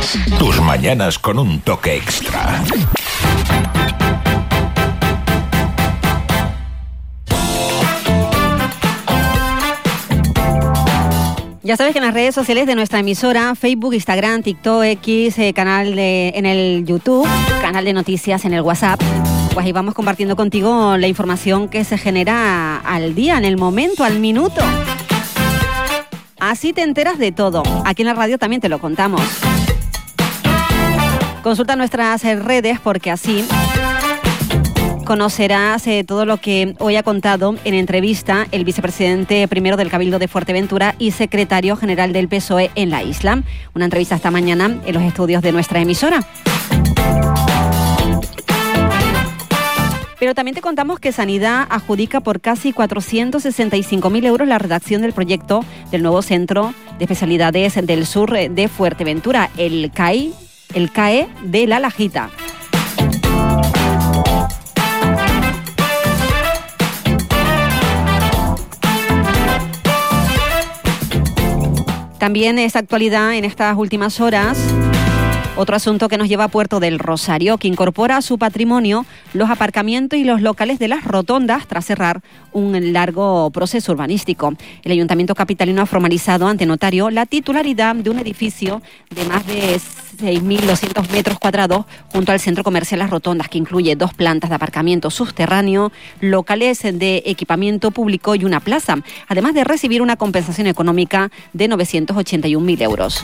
Tus mañanas con un toque extra. Ya sabes que en las redes sociales de nuestra emisora, Facebook, Instagram, TikTok, X, canal en el YouTube, canal de noticias en el WhatsApp, pues ahí vamos compartiendo contigo la información que se genera al día, en el momento, al minuto. Así te enteras de todo. Aquí en la radio también te lo contamos. Consulta nuestras redes porque así conocerás todo lo que hoy ha contado en entrevista el vicepresidente primero del Cabildo de Fuerteventura y secretario general del PSOE en la isla. Una entrevista esta mañana en los estudios de nuestra emisora. Pero también te contamos que Sanidad adjudica por casi 465.000 euros la redacción del proyecto del nuevo Centro de Especialidades del Sur de Fuerteventura, el CAE de La Lajita. También es actualidad en estas últimas horas otro asunto que nos lleva a Puerto del Rosario, que incorpora a su patrimonio los aparcamientos y los locales de las rotondas tras cerrar un largo proceso urbanístico. El Ayuntamiento capitalino ha formalizado ante notario la titularidad de un edificio de más de 6.200 metros cuadrados junto al centro comercial Las Rotondas, que incluye 2 plantas de aparcamiento subterráneo, locales de equipamiento público y una plaza, además de recibir una compensación económica de 981.000 euros.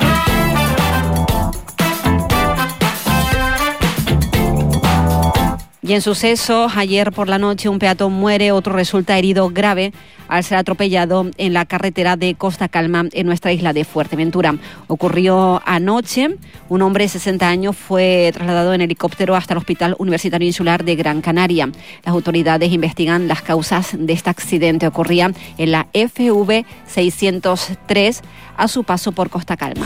Y en sucesos, ayer por la noche un peatón muere, otro resulta herido grave al ser atropellado en la carretera de Costa Calma en nuestra isla de Fuerteventura. Ocurrió anoche, un hombre de 60 años fue trasladado en helicóptero hasta el Hospital Universitario Insular de Gran Canaria. Las autoridades investigan las causas de este accidente. Ocurría en la FV 603 a su paso por Costa Calma.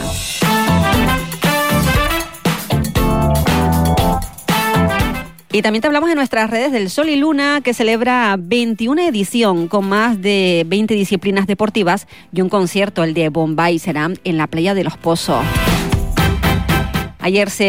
Y también te hablamos en nuestras redes del Sol y Luna, que celebra 21 edición con más de 20 disciplinas deportivas y un concierto, el de Bombay, será en la Playa de los Pozos. Ayer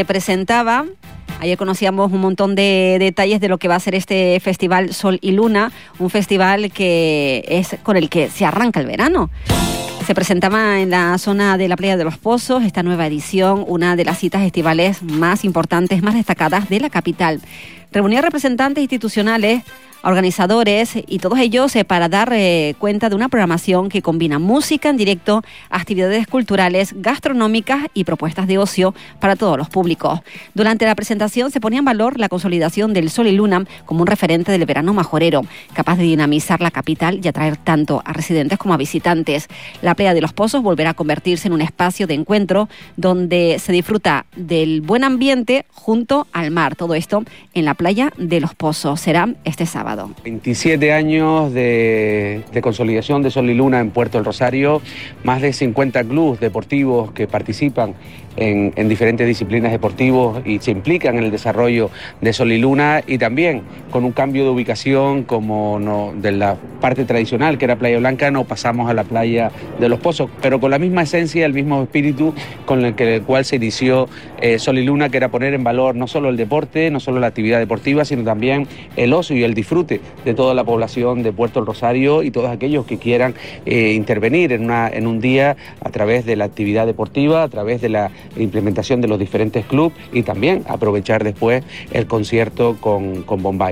conocíamos un montón de detalles de lo que va a ser este festival Sol y Luna, un festival que es con el que se arranca el verano. Se presentaba en la zona de la Playa de los Pozos esta nueva edición, una de las citas estivales más importantes, más destacadas de la capital. Reunía representantes institucionales, organizadores y todos ellos para dar cuenta de una programación que combina música en directo, actividades culturales, gastronómicas y propuestas de ocio para todos los públicos. Durante la presentación se ponía en valor la consolidación del Sol y Luna como un referente del verano majorero, capaz de dinamizar la capital y atraer tanto a residentes como a visitantes. La Playa de los Pozos volverá a convertirse en un espacio de encuentro donde se disfruta del buen ambiente junto al mar. Todo esto en la Playa de los Pozos. Será este sábado. 27 años de consolidación de Sol y Luna en Puerto del Rosario, más de 50 clubes deportivos que participan en diferentes disciplinas deportivas y se implican en el desarrollo de Sol y Luna, y también con un cambio de ubicación de la parte tradicional que era Playa Blanca, no pasamos a la Playa de los Pozos, pero con la misma esencia, el mismo espíritu con el cual se inició Sol y Luna, que era poner en valor no solo el deporte, no solo la actividad deportiva, sino también el ocio y el disfrute de toda la población de Puerto del Rosario y todos aquellos que quieran intervenir en un día a través de la actividad deportiva, a través de la implementación de los diferentes clubes y también aprovechar después el concierto con Bombay.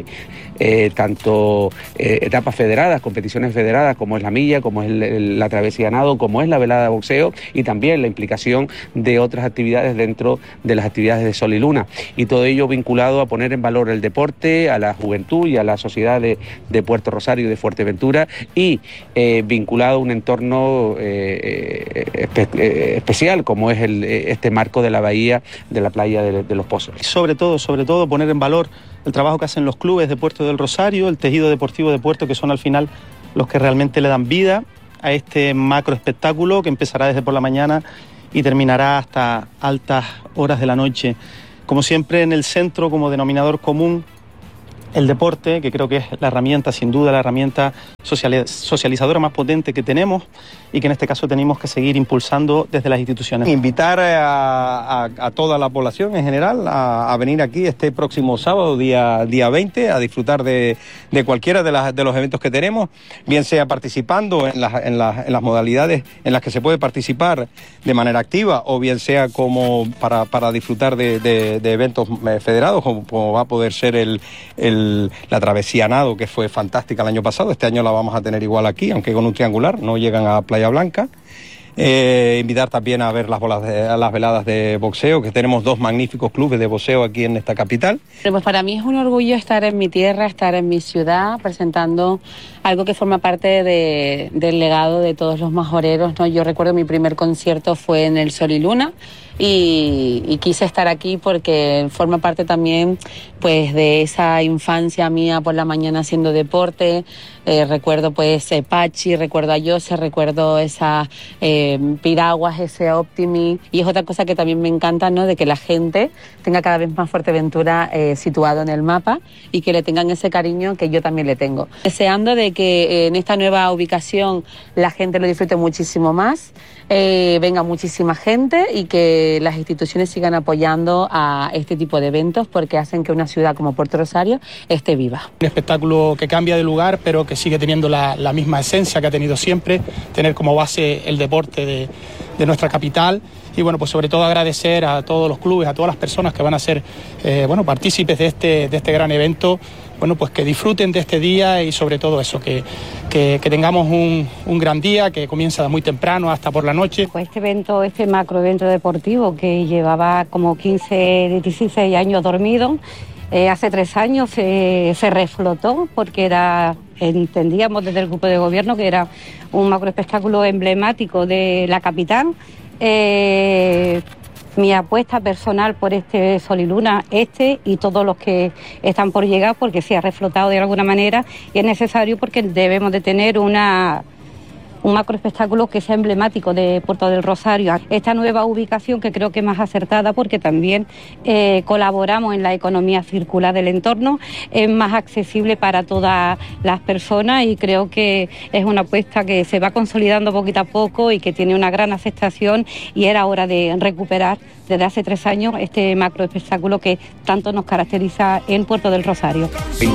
Tanto etapas federadas, competiciones federadas como es la milla, como es la travesía nado, como es la velada de boxeo y también la implicación de otras actividades dentro de las actividades de Sol y Luna. Y todo ello vinculado a poner en valor el deporte, a la juventud y a la sociedad de Puerto Rosario y de Fuerteventura y vinculado a un entorno especial como es este marco de la bahía de la Playa de los Pozos. Sobre todo poner en valor el trabajo que hacen los clubes de Puerto del Rosario, el tejido deportivo de Puerto, que son al final los que realmente le dan vida a este macro espectáculo que empezará desde por la mañana y terminará hasta altas horas de la noche. Como siempre, en el centro, como denominador común, el deporte, que creo que es la herramienta, sin duda, la herramienta socializadora más potente que tenemos y que en este caso tenemos que seguir impulsando desde las instituciones. Invitar a toda la población en general a venir aquí este próximo sábado, día 20, a disfrutar de cualquiera de los eventos que tenemos, bien sea participando en las modalidades en las que se puede participar de manera activa o bien sea como para disfrutar de eventos federados, como va a poder ser la travesía nado, que fue fantástica el año pasado. Este año la vamos a tener igual aquí, aunque con un triangular, no llegan a Playa Blanca. Invitar también a ver las veladas de boxeo, que tenemos 2 magníficos clubes de boxeo aquí en esta capital. Pues para mí es un orgullo estar en mi tierra, estar en mi ciudad, presentando algo que forma parte del legado de todos los majoreros, ¿no? Yo recuerdo mi primer concierto fue en el Sol y Luna, y quise estar aquí porque forma parte también pues de esa infancia mía por la mañana haciendo deporte. Recuerdo pues Pachi, recuerdo a Jose, recuerdo esas piraguas, ese Optimi, y es otra cosa que también me encanta, ¿no? De que la gente tenga cada vez más Fuerteventura situado en el mapa y que le tengan ese cariño que yo también le tengo. Deseando de que en esta nueva ubicación la gente lo disfrute muchísimo más, venga muchísima gente y que las instituciones sigan apoyando a este tipo de eventos porque hacen que una ciudad como Puerto Rosario esté viva. Un espectáculo que cambia de lugar pero que sigue teniendo la misma esencia que ha tenido siempre, tener como base el deporte de nuestra capital. Y bueno, pues sobre todo agradecer a todos los clubes, a todas las personas que van a ser partícipes de este gran evento, bueno, pues que disfruten de este día y sobre todo eso, que tengamos un gran día que comienza muy temprano hasta por la noche. Pues este macroevento deportivo que llevaba como 15, 16 años dormido, hace 3 años se reflotó porque entendíamos desde el grupo de gobierno que era un macroespectáculo emblemático de la capital. Mi apuesta personal por este Sol y Luna, y todos los que están por llegar, porque se ha reflotado de alguna manera y es necesario porque debemos de tener un macroespectáculo que sea emblemático de Puerto del Rosario. Esta nueva ubicación que creo que es más acertada porque también colaboramos en la economía circular del entorno, es más accesible para todas las personas y creo que es una apuesta que se va consolidando poquito a poco y que tiene una gran aceptación y era hora de recuperar desde hace 3 años este macroespectáculo que tanto nos caracteriza en Puerto del Rosario.